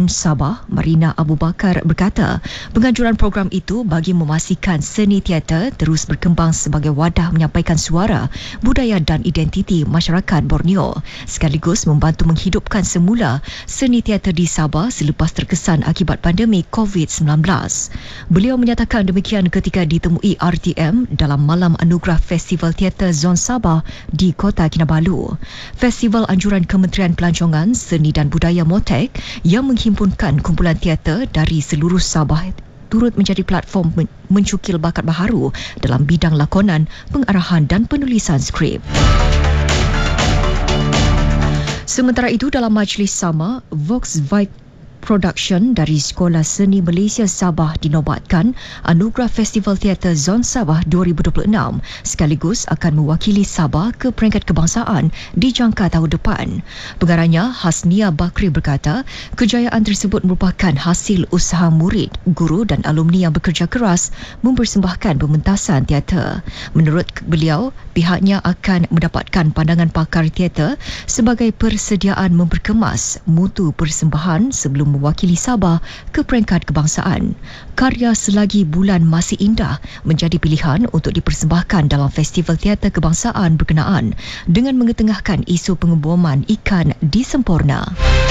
PUM Sabah, Marina Abu Bakar berkata, penganjuran program itu bagi memastikan seni teater terus berkembang sebagai wadah menyampaikan suara, budaya dan identiti masyarakat Borneo, sekaligus membantu menghidupkan semula seni teater di Sabah selepas terkesan akibat pandemik COVID-19. Beliau menyatakan demikian ketika ditemui RTM dalam Malam Anugerah Festival Teater Zon Sabah di Kota Kinabalu. Festival anjuran Kementerian Pelancongan, Seni dan Budaya MOTEK yang menghimpunkan kumpulan teater dari seluruh Sabah turut menjadi platform mencukil bakat baharu dalam bidang lakonan, pengarahan dan penulisan skrip. Sementara itu, dalam majlis sama, Vox Vibe Production dari Sekolah Seni Malaysia Sabah dinobatkan Anugerah Festival Teater Zon Sabah 2026 sekaligus akan mewakili Sabah ke peringkat kebangsaan di jangka tahun depan. Pengarahnya Hasnia Bakri berkata, kejayaan tersebut merupakan hasil usaha murid, guru dan alumni yang bekerja keras mempersembahkan pementasan teater. Menurut beliau, pihaknya akan mendapatkan pandangan pakar teater sebagai persediaan memperkemas mutu persembahan sebelum mewakili Sabah ke peringkat kebangsaan. Karya Selagi Bulan Masih Indah menjadi pilihan untuk dipersembahkan dalam Festival Teater Kebangsaan berkenaan dengan mengetengahkan isu pengeboman ikan di Semporna.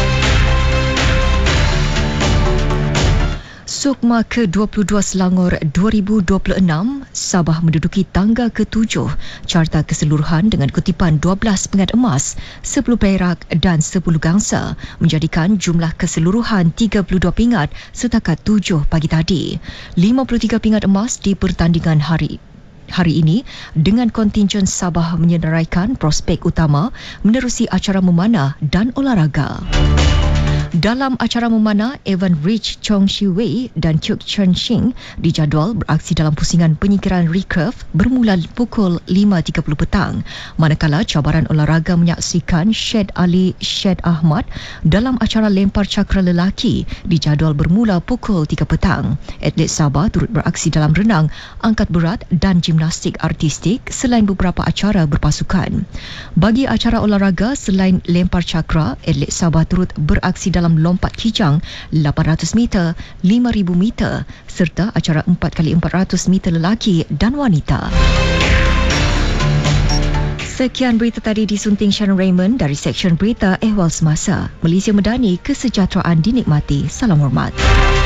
Sukma ke-22 Selangor 2026, Sabah menduduki tangga ke-7 carta keseluruhan dengan kutipan 12 pingat emas, 10 perak dan 10 gangsa, menjadikan jumlah keseluruhan 32 pingat setakat 7 pagi tadi. 53 pingat emas di pertandingan hari ini dengan kontingen Sabah menyenaraikan prospek utama menerusi acara memanah dan olahraga. Dalam acara memanah, Evan Rich Chong Shi Wei dan Kyuk Chen Shing dijadual beraksi dalam pusingan penyingkiran recurve bermula pukul 5.30 petang. Manakala cabaran olahraga menyaksikan Syed Ali Syed Ahmad dalam acara lempar cakra lelaki dijadual bermula pukul 3 petang. Atlet Sabah turut beraksi dalam renang, angkat berat dan gimnastik artistik selain beberapa acara berpasukan. Bagi acara olahraga selain lempar cakra, atlet Sabah turut beraksi dalam lompat kijang 800 meter, 5,000 meter serta acara 4x400 meter lelaki dan wanita. Sekian berita tadi disunting Sharon Raymond dari Seksyen Berita Ehwal Semasa. Malaysia Madani, kesejahteraan dinikmati. Salam hormat.